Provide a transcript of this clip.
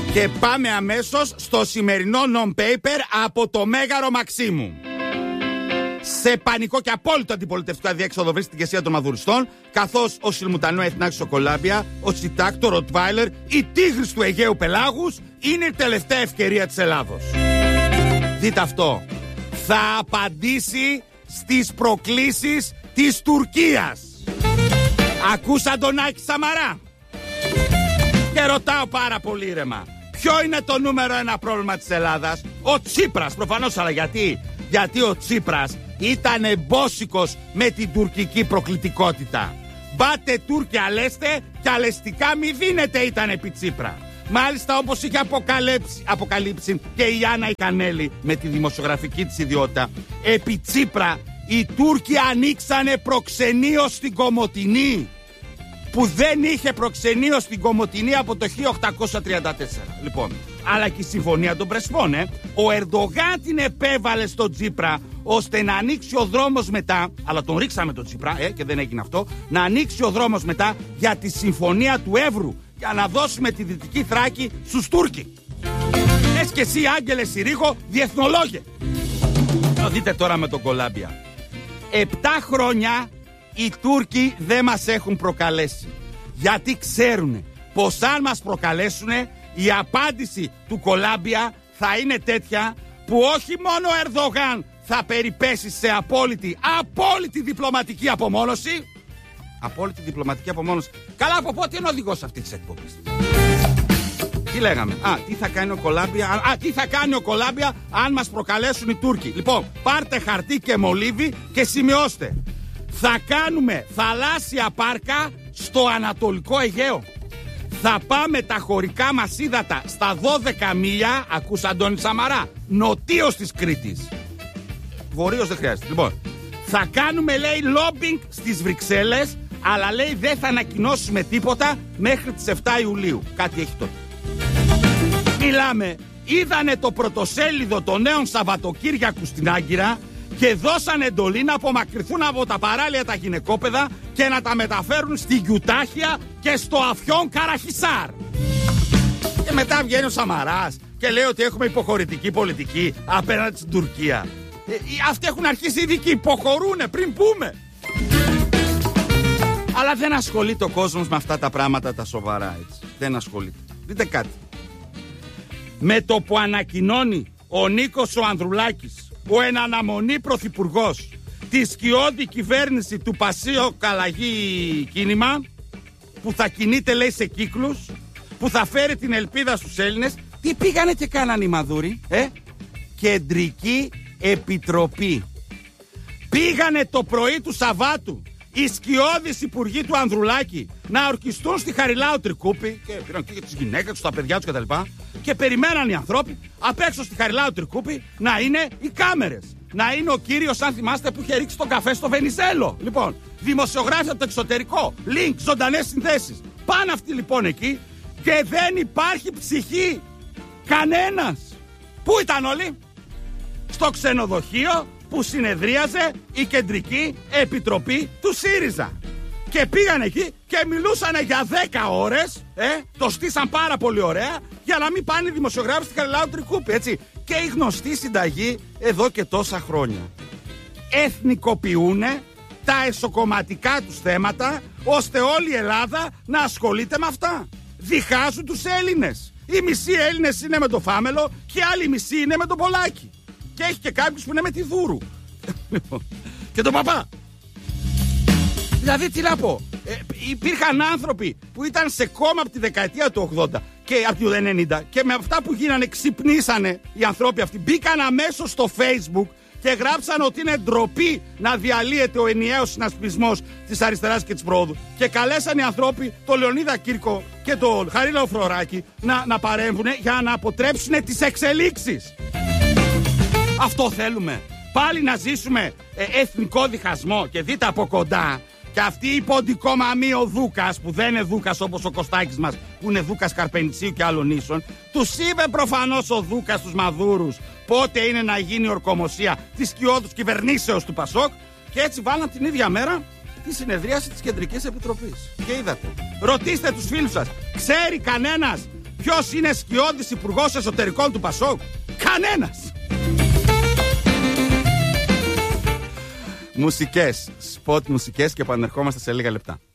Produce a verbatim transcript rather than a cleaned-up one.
Και πάμε αμέσως στο σημερινό non-paper από το Μέγαρο Μαξίμου. Σε πανικό και απόλυτο αντιπολιτευτικό αδιέξοδο βρίσκεται η ηγεσία των Μαδουριστών, καθώς ο Σιλμουτανό Εθνάκης στο Κολάμπια, ο Τσιτάκ, το Ροτβάιλερ, η τίγρης του Αιγαίου Πελάγους είναι η τελευταία ευκαιρία της Ελλάδος. Δείτε αυτό. Θα απαντήσει στις προκλήσεις της Τουρκίας. Ακούσαν τον Άκη Σαμαρά. Και ρωτάω πάρα πολύ ήρεμα, ποιο είναι το νούμερο ένα πρόβλημα της Ελλάδας? Ο Τσίπρας, προφανώς, αλλά γιατί? Γιατί ο Τσίπρας ήταν εμπόσικος με την τουρκική προκλητικότητα. Μπάτε Τούρκοι αλέστε και αλεστικά μη δίνετε, ήταν επί Τσίπρα. Μάλιστα, όπως είχε αποκαλύψει, αποκαλύψει και η Άννα η Κανέλη με τη δημοσιογραφική της ιδιότητα, επί Τσίπρα οι Τούρκοι ανοίξανε προξενείο στην Κομοτηνή, που δεν είχε προξενείο στην Κομοτηνή από το χίλια οκτακόσια τριάντα τέσσερα. Λοιπόν, αλλά και η συμφωνία των Πρεσπών, ε. Ο Ερντογάν την επέβαλε στον Τσίπρα ώστε να ανοίξει ο δρόμος μετά, αλλά τον ρίξαμε τον Τσίπρα, ε, και δεν έγινε αυτό, να ανοίξει ο δρόμος μετά για τη συμφωνία του Εύρου, για να δώσουμε τη Δυτική Θράκη στους Τούρκοι. Λες και εσύ, Άγγελε Συρίγο, διεθνολόγε. Το δείτε τώρα με τον Κολάμπια. Επτά χρόνια οι Τούρκοι δεν μας έχουν προκαλέσει, γιατί ξέρουν πως αν μας προκαλέσουν, η απάντηση του Κολάμπια θα είναι τέτοια που όχι μόνο ο Ερδογάν θα περιπέσει σε απόλυτη, απόλυτη διπλωματική απομόνωση. Απόλυτη διπλωματική απομόνωση. Καλά, από πότε είναι οδηγός αυτής της εκπομπής? Τι λέγαμε? Α, τι θα κάνει ο Κολάμπια, α, τι θα κάνει ο Κολάμπια αν μας προκαλέσουν οι Τούρκοι? Λοιπόν, πάρτε χαρτί και μολύβι και σημειώστε. Θα κάνουμε θαλάσσια πάρκα στο Ανατολικό Αιγαίο. Θα πάμε τα χωρικά μας ύδατα στα δώδεκα μίλια, ακούς Αντώνη Σαμαρά, νοτίως της Κρήτης. Βορείως δεν χρειάζεται. Λοιπόν, θα κάνουμε, λέει, λόμπινγκ στις Βρυξέλλες, αλλά, λέει, δεν θα ανακοινώσουμε τίποτα μέχρι τις επτά Ιουλίου. Κάτι έχει τότε. Μιλάμε, είδανε το πρωτοσέλιδο των νέων Σαββατοκύριακου στην Άγκυρα και δώσαν εντολή να απομακρυνθούν από τα παράλια τα γυναικόπαιδα και να τα μεταφέρουν στη Γιουτάχια και στο Αφιόν Καραχισάρ. Και μετά βγαίνει ο Σαμαράς και λέει ότι έχουμε υποχωρητική πολιτική απέναντι στην Τουρκία. Ε, αυτοί έχουν αρχίσει ήδη και υποχωρούνε πριν πούμε. Αλλά δεν ασχολείται ο κόσμος με αυτά τα πράγματα τα σοβαρά, έτσι. Δεν ασχολείται. Δείτε κάτι. Με το που ανακοινώνει ο Νίκος ο Ανδρουλάκης, ο εν αναμονή πρωθυπουργός, τη σκιώδη κυβέρνηση του Πασίο Καλαγή κίνημα, που θα κινείται, λέει, σε κύκλους, που θα φέρει την ελπίδα στους Έλληνες, τι πήγανε και κάνανε οι Μαδούροι? Ε? Κεντρική Επιτροπή. Πήγανε το πρωί του Σαββάτου οι σκιώδεις υπουργοί του Ανδρουλάκη να ορκιστούν στη Χαριλάου Τρικούπη, και πήραν και τις γυναίκες τους, τα παιδιά τους κτλ. Και περιμέναν οι άνθρωποι απ' έξω στη Χαριλάου Τρικούπη να είναι οι κάμερες. Να είναι ο κύριος, αν θυμάστε, που είχε ρίξει τον καφέ στο Βενιζέλο. Λοιπόν, δημοσιογράφοι από το εξωτερικό, link, ζωντανές συνθέσεις. Πάνε αυτοί λοιπόν εκεί και δεν υπάρχει ψυχή. Κανένας. Πού ήταν όλοι? Στο ξενοδοχείο που συνεδρίαζε η Κεντρική Επιτροπή του ΣΥΡΙΖΑ. Και πήγαν εκεί και μιλούσαν για δέκα ώρες, ε, το στήσαν πάρα πολύ ωραία, για να μην πάνε οι δημοσιογράφοι στη Χαριλάου Τρικούπη, έτσι. Και η γνωστή συνταγή εδώ και τόσα χρόνια. Εθνικοποιούνε τα εσωκομματικά τους θέματα, ώστε όλη η Ελλάδα να ασχολείται με αυτά. Διχάζουν τους Έλληνες. Οι μισοί Έλληνες είναι με το Φάμελο και άλλοι μισοί είναι με το Πολάκη. Και έχει και κάποιους που είναι με τη Δούρου. Και τον Παπά. Δηλαδή, τι να πω, ε, υπήρχαν άνθρωποι που ήταν σε κόμμα από τη δεκαετία του ογδόντα και από το ενενήντα και με αυτά που γίνανε ξυπνήσανε οι ανθρώποι αυτοί. Μπήκαν αμέσως στο Facebook και γράψαν ότι είναι ντροπή να διαλύεται ο ενιαίος συνασπισμός της αριστεράς και της πρόοδου. Και καλέσαν οι ανθρώποι τον Λεωνίδα Κύρκο και τον Χαρίλαο Φροράκη να, να παρέμβουν για να αποτρέψουν τις εξελίξεις. Αυτό θέλουμε. Πάλι να ζήσουμε ε, εθνικό διχασμό. Και δείτε από κοντά και αυτή η ποντικόμαμη ο Δούκας, που δεν είναι Δούκας όπως ο Κωστάκης μας, που είναι Δούκας Καρπενιτσίου και άλλων ίσων, τους είπε προφανώς ο Δούκας τους Μαδούρους πότε είναι να γίνει η ορκομοσία της σκιώδους κυβερνήσεως του Πασόκ, και έτσι βάλαν την ίδια μέρα τη συνεδρίαση της Κεντρικής Επιτροπής. Και είδατε, ρωτήστε τους φίλους σας, ξέρει κανένας Ποιος είναι σκιώδης υπουργός εσωτερικών του Πασόκ? Κανένας. Μουσικές, σποτ μουσικές και επανερχόμαστε σε λίγα λεπτά.